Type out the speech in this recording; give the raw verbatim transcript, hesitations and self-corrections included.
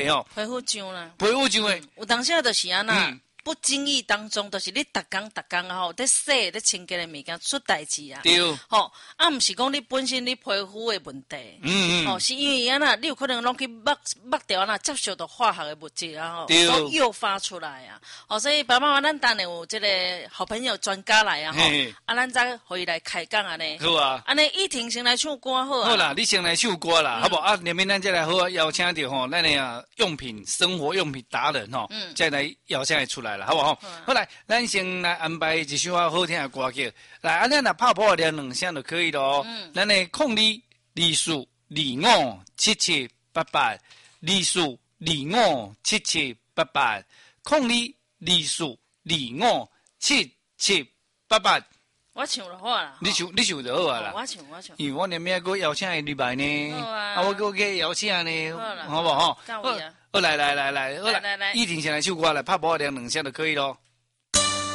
哦， 皮肤痒啦， 皮肤痒诶， 有当时就是安那。 嗯不经意当中，就是你逐工逐工吼，在洗、在清洁的物件出代志啊。 对， 吼，啊，毋是讲你本身你皮肤的问题， 嗯嗯， 吼，是因为安那，你有可能拢去抹抹掉那接受到化学的物质啊，吼， 对都诱发出来啊。哦，所以爸爸妈妈，咱等下有这个好朋友专家来啊，吼嘿， 啊，咱再可以来开讲安尼。 好啊。 安尼依婷先来唱歌好啊。 好啦，你先来唱歌啦，好不好？啊，下面咱再来好邀请到吼，咱的啊用品生活用品达人吼， 嗯再来邀请伊出来了，好不好？好来，咱先来安排一首啊好听的歌曲，来，啊，咱若泡泡连两声就可以咯。嗯，咱的控力二四二五七七八八，二四二五七七八八，控力二四二五七七八八。 我唱就好啦。 你唱，你唱就好啊啦。 我唱，我唱。 因为我连咩个邀请伊入来呢， 好啊啊，我个个邀请呢， 好啦好不好？ 到位啊好，来来来来，好来来来一定先来唱歌来，拍波两两声就可以咯。